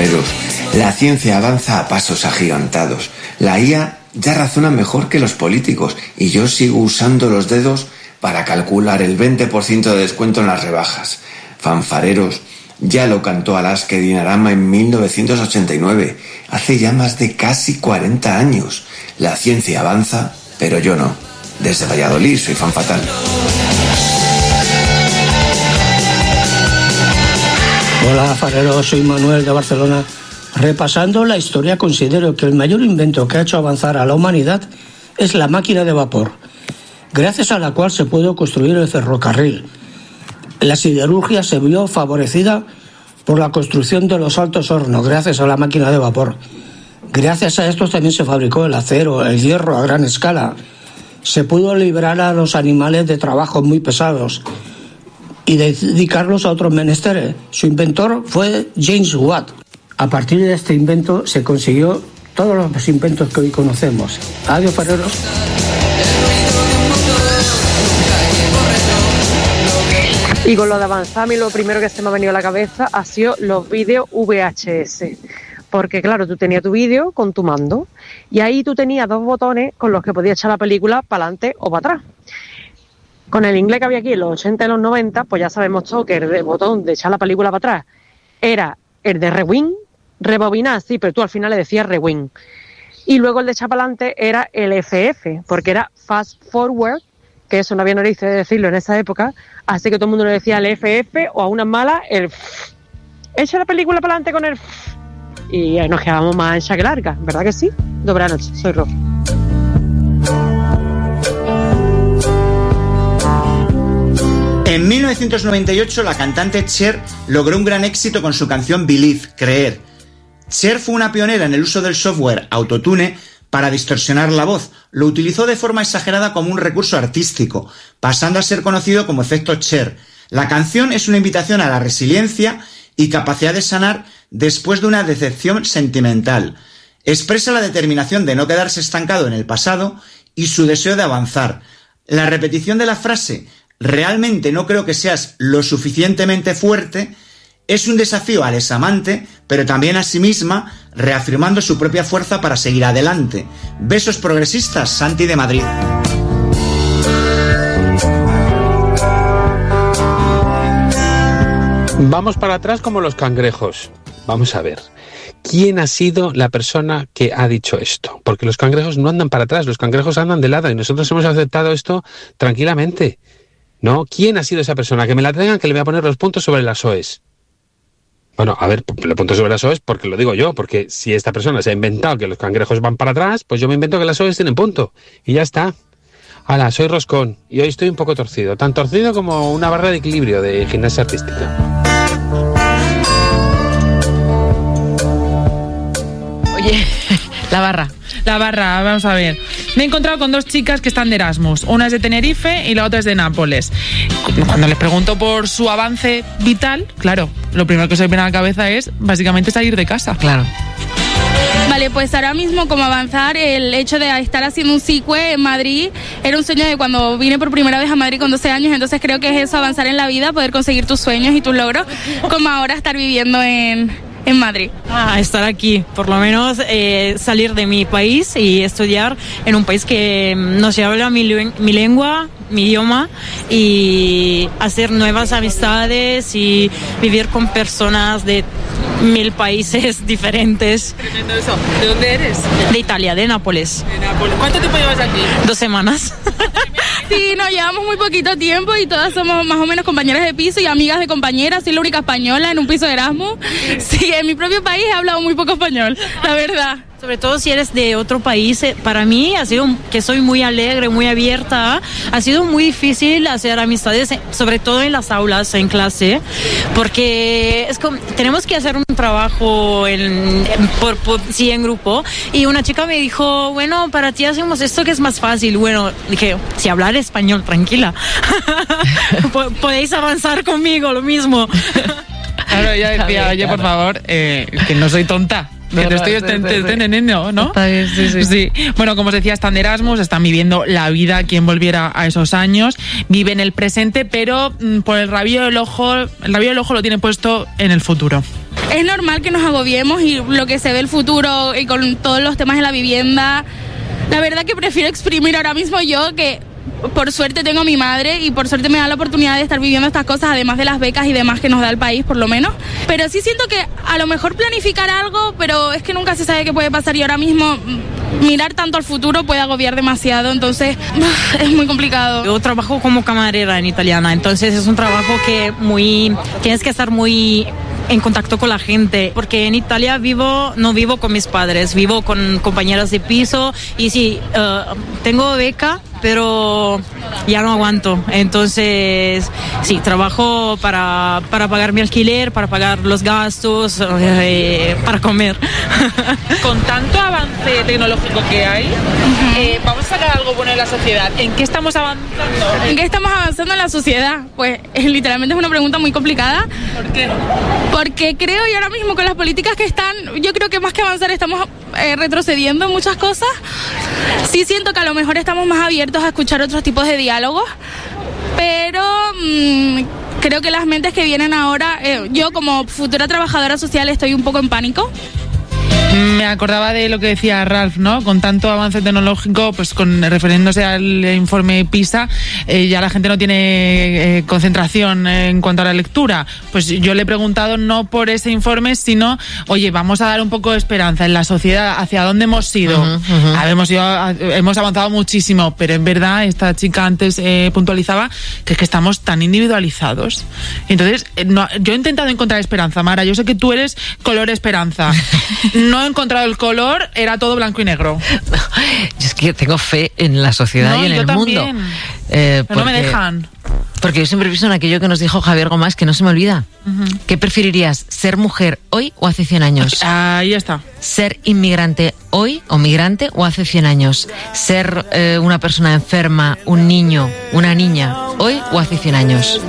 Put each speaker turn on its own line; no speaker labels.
fanfareros. La ciencia avanza a pasos agigantados. La IA ya razona mejor que los políticos y yo sigo usando los dedos para calcular el 20% de descuento en las rebajas. Fanfareros, ya lo cantó Alaska Dinarama en 1989, hace ya más de casi 40 años. La ciencia avanza, pero yo no. Desde Valladolid soy Fan Fatal.
Hola, fareros, soy Manuel de Barcelona. Repasando la historia, considero que el mayor invento que ha hecho avanzar a la humanidad es la máquina de vapor, gracias a la cual se pudo construir el ferrocarril. La siderurgia se vio favorecida por la construcción de los altos hornos, gracias a la máquina de vapor. Gracias a esto también se fabricó el acero, el hierro a gran escala. Se pudo liberar a los animales de trabajos muy pesados y dedicarlos a otros menesteres. Su inventor fue James Watt. A partir de este invento se consiguió todos los inventos que hoy conocemos. Adiós, fareros.
Y con lo de avanzar, a mí lo primero que se me ha venido a la cabeza ha sido los vídeos VHS. Porque claro, tú tenías tu vídeo con tu mando y ahí tú tenías 2 botones con los que podías echar la película para adelante o para atrás. Con el inglés que había aquí en los 80 y los 90, pues ya sabemos todo que el botón de echar la película para atrás era el de rewind, rebobinar, sí, pero tú al final le decías rewind. Y luego el de echar para adelante era el FF, porque era fast forward, que eso no había narices de decirlo en esa época, así que todo el mundo le decía el FF o a unas malas el echa la película para adelante con el y nos quedábamos más ancha que larga, ¿verdad que sí? Buenas noches, soy Ro.
En 1998 la cantante Cher logró un gran éxito con su canción Believe, Creer. Cher fue una pionera en el uso del software Autotune para distorsionar la voz. Lo utilizó de forma exagerada como un recurso artístico, pasando a ser conocido como efecto Cher. La canción es una invitación a la resiliencia y capacidad de sanar después de una decepción sentimental. Expresa la determinación de no quedarse estancado en el pasado y su deseo de avanzar. La repetición de la frase «realmente no creo que seas lo suficientemente fuerte» es un desafío al examante, pero también a sí misma, reafirmando su propia fuerza para seguir adelante. Besos progresistas, Santi de Madrid.
Vamos para atrás como los cangrejos. Vamos a ver. ¿Quién ha sido la persona que ha dicho esto? Porque los cangrejos no andan para atrás, los cangrejos andan de lado y nosotros hemos aceptado esto tranquilamente. ¿No? ¿Quién ha sido esa persona? Que me la traigan, que le voy a poner los puntos sobre las OEs. Bueno, a ver, le punto sobre las OEs porque lo digo yo, porque si esta persona se ha inventado que los cangrejos van para atrás, pues yo me invento que las OEs tienen punto. Y ya está. Hola, soy Roscón y hoy estoy un poco torcido. Tan torcido como una barra de equilibrio de gimnasia artística.
Oye, la barra, vamos a ver. Me he encontrado con 2 chicas que están de Erasmus. Una es de Tenerife y la otra es de Nápoles. Cuando les pregunto por su avance vital, claro, lo primero que se me viene a la cabeza es básicamente salir de casa.
Claro.
Vale, pues ahora mismo como avanzar, el hecho de estar haciendo un CICUE en Madrid era un sueño de cuando vine por primera vez a Madrid con 12 años, entonces creo que es eso, avanzar en la vida, poder conseguir tus sueños y tus logros, como ahora estar viviendo en Madrid.
Estar aquí, por lo menos salir de mi país y estudiar en un país que no se habla mi lengua, mi idioma, y hacer nuevas amistades y vivir con personas de 1000 países diferentes.
Tremendo eso. ¿De dónde eres?
De Italia, de Nápoles.
De Nápoles. ¿Cuánto tiempo llevas aquí?
2 semanas.
Sí, nos llevamos muy poquito tiempo y todas somos más o menos compañeras de piso y amigas de compañeras. Soy la única española en un piso de Erasmus. Sí, en mi propio país he hablado muy poco español, la verdad.
Sobre todo si eres de otro país, para mí ha sido que soy muy alegre, muy abierta, ha sido muy difícil hacer amistades, sobre todo en las aulas, en clase, porque es como, tenemos que hacer un trabajo en grupo, y una chica me dijo, bueno, para ti hacemos esto que es más fácil. Bueno, dije, si hablar español, tranquila, podéis avanzar conmigo, lo mismo.
Claro, ya decía, oye, por favor, que no soy tonta. Que te estoy entendiendo, ¿no?
Está bien, sí.
Bueno, como os decía, están de Erasmus, están viviendo la vida quien volviera a esos años, viven el presente, pero por el rabillo del ojo lo tienen puesto en el futuro.
es normal que nos agobiemos y lo que se ve el futuro y con todos los temas de la vivienda. La verdad que prefiero exprimir ahora mismo yo, que por suerte tengo a mi madre y por suerte me da la oportunidad de estar viviendo estas cosas, además de las becas y demás que nos da el país, por lo menos. Pero sí siento que a lo mejor planificar algo, pero es que nunca se sabe qué puede pasar y ahora mismo mirar tanto al futuro puede agobiar demasiado, entonces es muy complicado.
Yo trabajo como camarera en Italiana, entonces es un trabajo que tienes que estar muy en contacto con la gente, porque en Italia no vivo con mis padres, vivo con compañeras de piso y sí, tengo beca, pero ya no aguanto. Entonces, sí, trabajo para pagar mi alquiler, para pagar los gastos, para comer.
Con tanto avance tecnológico que hay, vamos a sacar algo bueno en la sociedad. ¿En qué estamos avanzando?
¿En qué estamos avanzando en la sociedad? Pues literalmente es una pregunta muy complicada.
¿Por qué?
Porque creo, y ahora mismo con las políticas que están, yo creo que más que avanzar estamos retrocediendo en muchas cosas. Sí siento que a lo mejor estamos más abiertos a escuchar otros tipos de diálogos, pero creo que las mentes que vienen ahora, yo como futura trabajadora social estoy un poco en pánico.
Me acordaba de lo que decía Ralph, ¿no? Con tanto avance tecnológico, pues refiriéndose al informe PISA, ya la gente no tiene concentración en cuanto a la lectura. Pues yo le he preguntado no por ese informe, sino, oye, vamos a dar un poco de esperanza en la sociedad, hacia dónde hemos ido. Hemos avanzado muchísimo, pero en verdad esta chica antes puntualizaba que es que estamos tan individualizados. Entonces, yo he intentado encontrar esperanza, Mara. Yo sé que tú eres color esperanza. No he encontrado el color, era todo blanco y negro.
Yo es que tengo fe en la sociedad y en el mundo.
Pero no me dejan.
Porque yo siempre pienso en aquello que nos dijo Javier Gomás, que no se me olvida. ¿Qué preferirías, ser mujer hoy o hace 100 años?
Ahí está.
¿Ser inmigrante hoy o migrante o hace 100 años? ¿Ser una persona enferma, un niño, una niña hoy o hace 100 años?